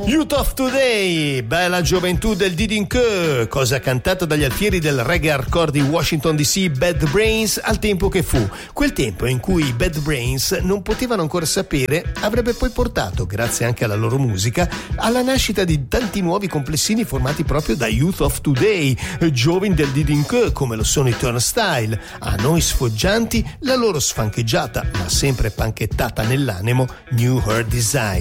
Youth of Today, bella gioventù del Didinque, cosa cantata dagli alfieri del reggae hardcore di Washington DC, Bad Brains, al tempo che fu. Quel tempo in cui i Bad Brains non potevano ancora sapere avrebbe poi portato, grazie anche alla loro musica, alla nascita di tanti nuovi complessini formati proprio da Youth of Today, giovani del Didinque come lo sono i Turnstile, a noi sfoggianti la loro sfancheggiata ma sempre panchettata nell'animo New Her Design.